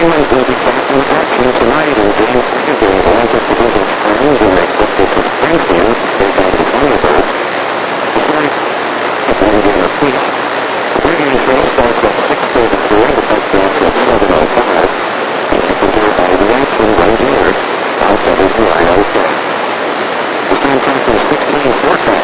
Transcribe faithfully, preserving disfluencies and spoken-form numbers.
Humans will be back in action tonight in Game three of the Atlantic Division Finals in the District of Springfield, played by the Thunderbirds. Tonight, at one game apiece, the pregame show starts at six thirty-four, the puck drops at seven oh five, and you can hear all the action right here on W I O K. The Stan Thompson sixteen forecast.